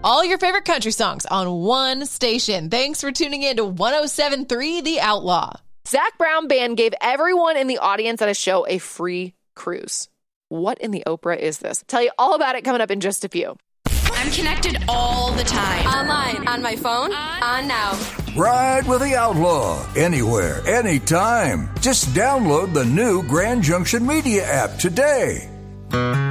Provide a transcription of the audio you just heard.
All your favorite country songs on one station. Thanks for tuning in to 107.3 The Outlaw. Zac Brown Band gave everyone in the audience at a show a free cruise. What in the Oprah is this? Tell you all about it coming up in just a few. I'm connected all the time. Online, on my phone, on now. Ride with the Outlaw, anywhere, anytime. Just download the new Grand Junction Media app today.